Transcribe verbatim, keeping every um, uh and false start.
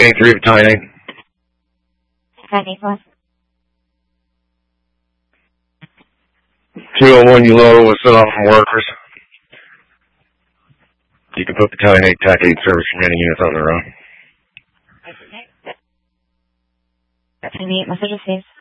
eight three Battalion eight. Battalion eight plus. two oh one Uloa was sent off from workers. You can put Battalion eight, T A C eight service remaining units on their own. Battalion eight, message received.